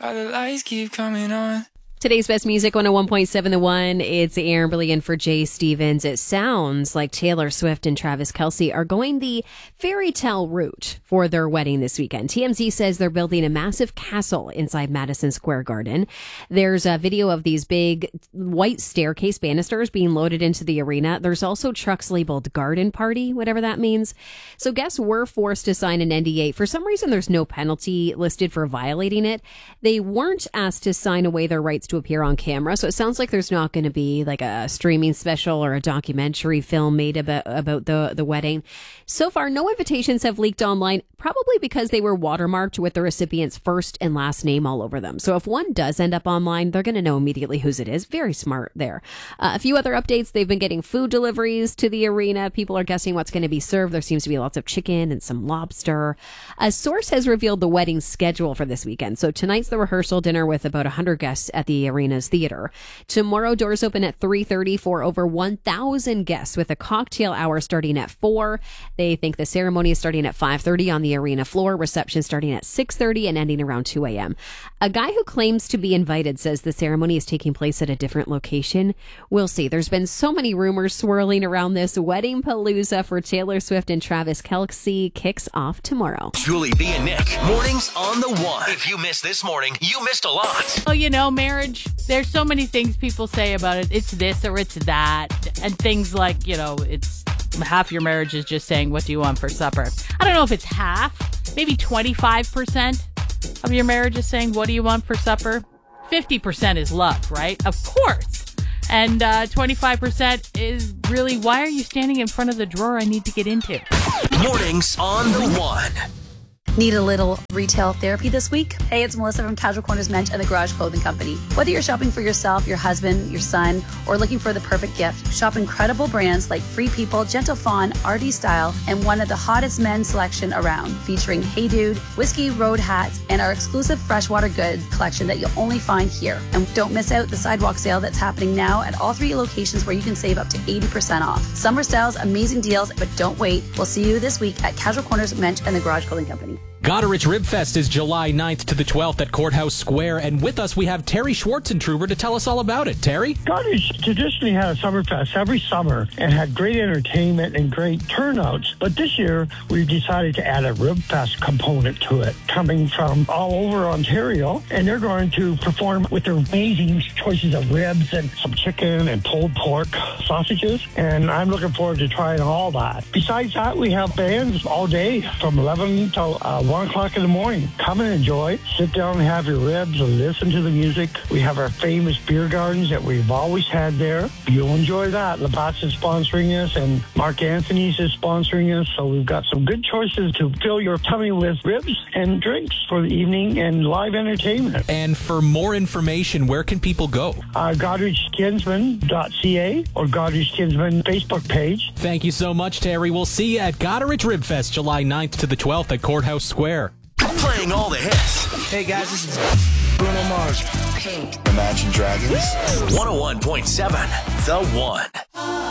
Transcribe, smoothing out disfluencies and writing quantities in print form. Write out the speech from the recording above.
While the lights keep coming on. Today's best music, 101.7 The One. It's Amberly in for Jay Stevens. It sounds like Taylor Swift and Travis Kelce are going the fairy tale route for their wedding this weekend. TMZ says they're building a massive castle inside Madison Square Garden. There's a video of these big white staircase banisters being loaded into the arena. There's also trucks labeled garden party, whatever that means. So guests were forced to sign an NDA. For some reason, there's no penalty listed for violating it. They weren't asked to sign away their rights to appear on camera. So it sounds like there's not going to be like a streaming special or a documentary film made about the wedding. So far, no invitations have leaked online, probably because they were watermarked with the recipient's first and last name all over them. So if one does end up online, they're going to know immediately whose it is. Very smart there. A few other updates. They've been getting food deliveries to the arena. People are guessing what's going to be served. There seems to be lots of chicken and some lobster. A source has revealed the wedding schedule for this weekend. So tonight's the rehearsal dinner with about 100 guests at the arena's theater. Tomorrow, doors open at 3:30 for over 1,000 guests with a cocktail hour starting at 4. They think the ceremony is starting at 5:30 on the arena floor, reception starting at 6:30 and ending around 2 a.m. A guy who claims to be invited says the ceremony is taking place at a different location. We'll see. There's been so many rumors swirling around this. Wedding Palooza for Taylor Swift and Travis Kelce kicks off tomorrow. Julie, B, and Nick, mornings on the One. If you missed this morning, you missed a lot. Oh, you know, marriage, there's so many things people say about it. It's this or it's that. And things like, you know, it's half your marriage is just saying, what do you want for supper? I don't know if it's half, maybe 25% of your marriage is saying, what do you want for supper? 50% is love, right? Of course. And 25% is really, why are you standing in front of the drawer I need to get into? Mornings on the One. Need a little retail therapy this week? Hey, it's Melissa from Casual Corners Men's and the Garage Clothing Company. Whether you're shopping for yourself, your husband, your son, or looking for the perfect gift, shop incredible brands like Free People, Gentle Fawn, RD Style, and one of the hottest men's selection around, featuring Hey Dude, Whiskey Road hats, and our exclusive freshwater goods collection that you'll only find here. And don't miss out the sidewalk sale that's happening now at all 3 locations where you can save up to 80% off. Summer styles, amazing deals, but don't wait. We'll see you this week at Casual Corners Men's and the Garage Clothing Company. Goderich Rib Fest is July 9th to the 12th at Courthouse Square, and with us we have Terry Schwartzentruber to tell us all about it. Terry? Goderich traditionally had a Summerfest every summer and had great entertainment and great turnouts, but this year we've decided to add a Rib Fest component to it, coming from all over Ontario, and they're going to perform with their amazing choices of ribs and some chicken and pulled pork sausages, and I'm looking forward to trying all that. Besides that, we have bands all day from 11 till 1 o'clock in the morning. Come and enjoy. Sit down and have your ribs and listen to the music. We have our famous beer gardens that we've always had there. You'll enjoy that. Labatt's is sponsoring us, and Mark Anthony's is sponsoring us. So we've got some good choices to fill your tummy with ribs and drinks for the evening and live entertainment. And for more information, where can people go? GoderichKinsman.ca or Goderich Kinsman Facebook page. Thank you so much, Terry. We'll see you at Goderich Rib Fest, July 9th to the 12th at Courthouse Square. Playing all the hits. Hey guys, this is Bruno Mars. Imagine Dragons. 101.7 The One.